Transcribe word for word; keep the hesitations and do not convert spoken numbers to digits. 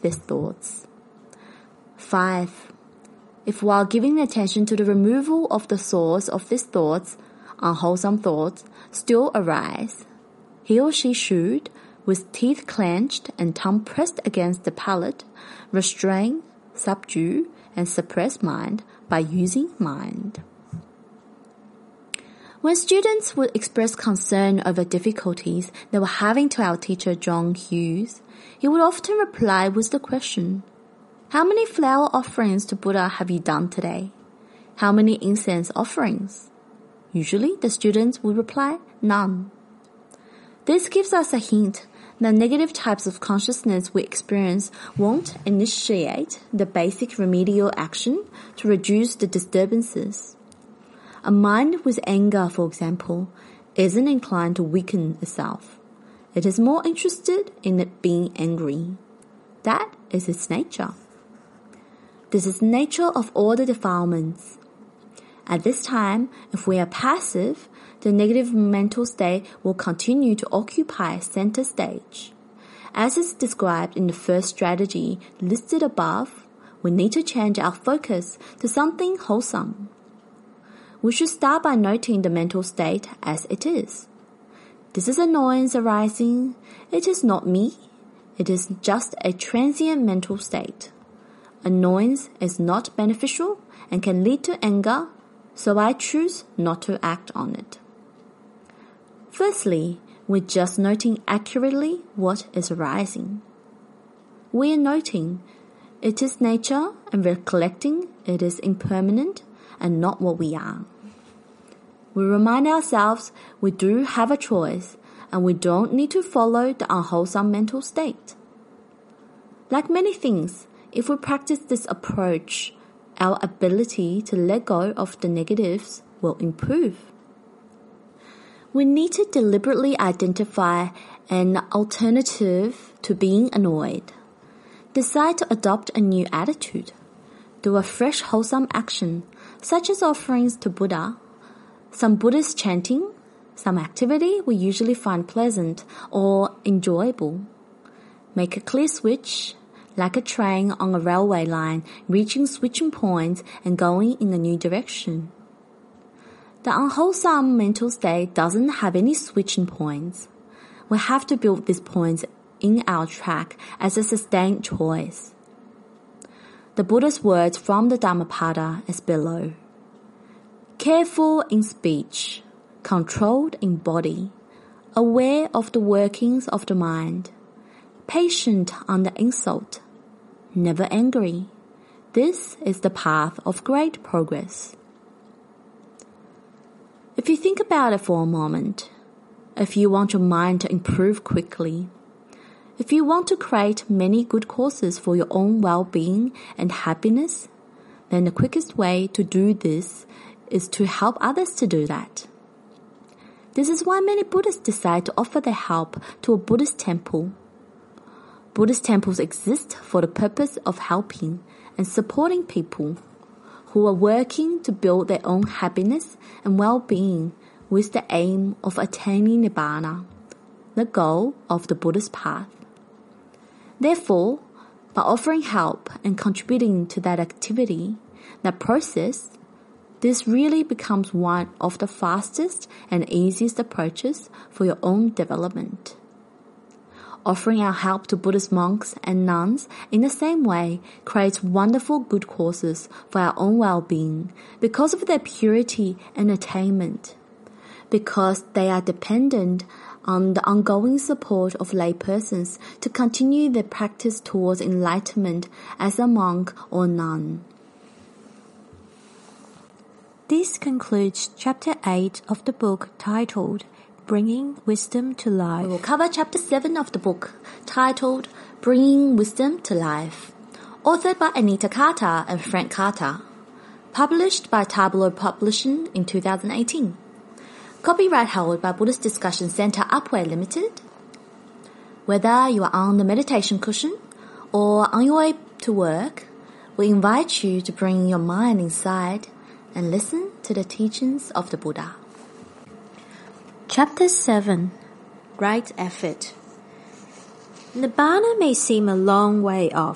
these thoughts. five. If while giving attention to the removal of the source of these thoughts, unwholesome thoughts still arise, he or she should, with teeth clenched and tongue pressed against the palate, restrain, subdue, and suppress mind by using mind. When students would express concern over difficulties they were having to our teacher John Hughes, he would often reply with the question, "How many flower offerings to Buddha have you done today? How many incense offerings?" Usually the students would reply, "None." This gives us a hint that negative types of consciousness we experience won't initiate the basic remedial action to reduce the disturbances. A mind with anger, for example, isn't inclined to weaken itself. It is more interested in it being angry. That is its nature. This is the nature of all the defilements. At this time, if we are passive, the negative mental state will continue to occupy center stage. As is described in the first strategy listed above, we need to change our focus to something wholesome. We should start by noting the mental state as it is. This is annoyance arising. It is not me. It is just a transient mental state. Annoyance is not beneficial and can lead to anger, so I choose not to act on it. Firstly, we're just noting accurately what is arising. We are noting it is nature and recollecting it is impermanent and not what we are. We remind ourselves we do have a choice and we don't need to follow the unwholesome mental state. Like many things, if we practice this approach, our ability to let go of the negatives will improve. We need to deliberately identify an alternative to being annoyed. Decide to adopt a new attitude. Do a fresh wholesome action, such as offerings to Buddha, some Buddhist chanting, some activity we usually find pleasant or enjoyable. Make a clear switch, like a train on a railway line reaching switching points and going in a new direction. The unwholesome mental state doesn't have any switching points. We have to build these points in our track as a sustained choice. The Buddha's words from the Dhammapada is below. Careful in speech, controlled in body, aware of the workings of the mind, patient under insult, never angry. This is the path of great progress. If you think about it for a moment, if you want your mind to improve quickly, if you want to create many good courses for your own well-being and happiness, then the quickest way to do this is to help others to do that. This is why many Buddhists decide to offer their help to a Buddhist temple. Buddhist temples exist for the purpose of helping and supporting people who are working to build their own happiness and well-being with the aim of attaining Nibbana, the goal of the Buddhist path. Therefore, by offering help and contributing to that activity, that process, this really becomes one of the fastest and easiest approaches for your own development. Offering our help to Buddhist monks and nuns in the same way creates wonderful good courses for our own well-being because of their purity and attainment, because they are dependent on the ongoing support of laypersons to continue their practice towards enlightenment as a monk or nun. This concludes Chapter eight of the book titled Bringing Wisdom to Life. We will cover Chapter seven of the book titled Bringing Wisdom to Life, authored by Anita Carter and Frank Carter, published by Tableau Publishing in two thousand eighteen. Copyright held by Buddhist Discussion Center Upway Limited. Whether you are on the meditation cushion or on your way to work, we invite you to bring your mind inside and listen to the teachings of the Buddha. Chapter seven. Right Effort. Nibbana may seem a long way off,